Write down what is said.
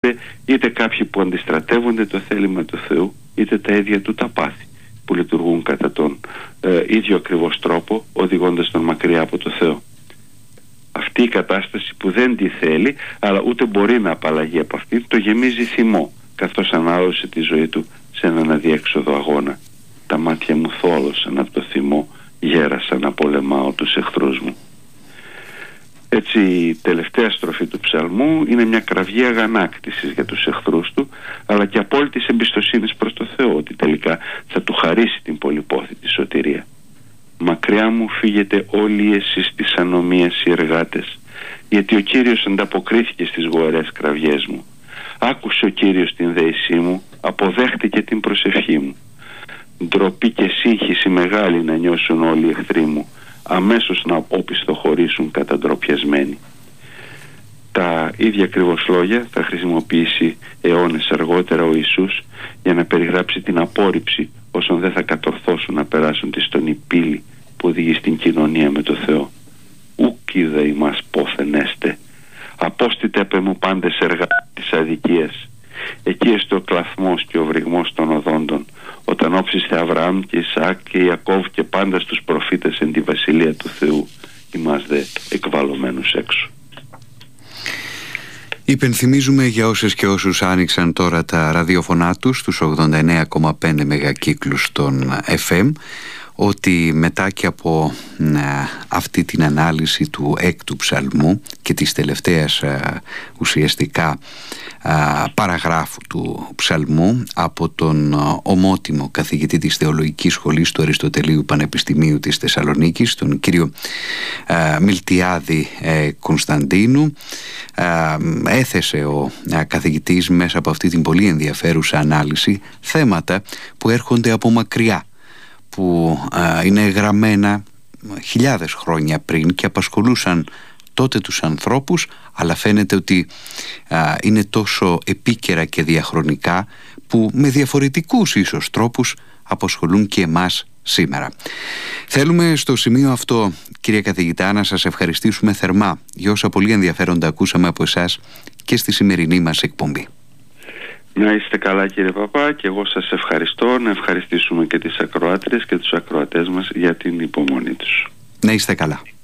είτε κάποιοι που αντιστρατεύονται το θέλημα του Θεού, είτε τα ίδια του τα πάθη που λειτουργούν κατά τον ίδιο ακριβώς τρόπο, οδηγώντας τον μακριά από το Θεό. Αυτή η κατάσταση που δεν τη θέλει, αλλά ούτε μπορεί να απαλλαγεί από αυτήν, το γεμίζει θυμό, καθώς ανάλωσε τη ζωή του σε έναν αδιέξοδο αγώνα. Τα μάτια μου θόλωσαν από το θυμό, γέρασαν να πολεμάω τους εχθρούς μου. Έτσι η τελευταία στροφή του ψαλμού είναι μια κραυγή αγανάκτησης για τους εχθρούς του, αλλά και απόλυτης εμπιστοσύνης προς το Θεό, ότι τελικά θα του χαρίσει την πολυπόθητη σωτηρία. Μακριά μου φύγετε όλοι εσείς τις ανομίες οι εργάτες, γιατί ο Κύριος ανταποκρίθηκε στις γοερές κραυγές μου. Άκουσε ο Κύριος την δέησή μου, αποδέχτηκε την προσευχή μου. Ντροπή και σύγχυση μεγάλη να νιώσουν όλοι οι εχθροί μου, αμέσως να οπισθοχωρήσουν καταντροπιασμένοι. Τα ίδια ακριβώς λόγια θα χρησιμοποιήσει αιώνες αργότερα ο Ιησούς για να περιγράψει την απόρριψη όσων δεν θα κατορθώσουν να περάσουν τη στονή πύλη που οδηγεί στην κοινωνία με το Θεό. Ουκ είδα ημάς πόθεν έστε, απόστητε απ' εμού πάντες εργάτες της αδικίας. Εκεί εστω ο κλαθμός και ο βρυγμός των οδόντων, όταν όψιστε Αβραάμ και Ισαάκ και Ιακώβ και πάντα στους προφήτες εν τη βασιλεία του Θεού, ημάς δε εκβαλωμένους έξω. Υπενθυμίζουμε για όσες και όσους άνοιξαν τώρα τα ραδιοφωνά τους στους 89,5 μεγακύκλους των FM, ότι μετά και από αυτή την ανάλυση του έκτου ψαλμού και της τελευταίας ουσιαστικά παραγράφου του ψαλμού από τον ομότιμο καθηγητή της Θεολογικής Σχολής του Αριστοτελείου Πανεπιστημίου της Θεσσαλονίκης, τον κύριο Μιλτιάδη Κωνσταντίνου, έθεσε ο καθηγητής μέσα από αυτή την πολύ ενδιαφέρουσα ανάλυση θέματα που έρχονται από μακριά, που είναι γραμμένα χιλιάδες χρόνια πριν και απασχολούσαν τότε τους ανθρώπους, αλλά φαίνεται ότι είναι τόσο επίκαιρα και διαχρονικά που με διαφορετικούς ίσως τρόπους απασχολούν και εμάς σήμερα. Θέλουμε στο σημείο αυτό, κύριε καθηγητά, να σας ευχαριστήσουμε θερμά για όσα πολύ ενδιαφέροντα ακούσαμε από εσάς και στη σημερινή μας εκπομπή. Να είστε καλά, κύριε Παπά, και εγώ σας ευχαριστώ. Να ευχαριστήσουμε και τις ακροάτριες και τους ακροατές μας για την υπομονή τους. Να είστε καλά.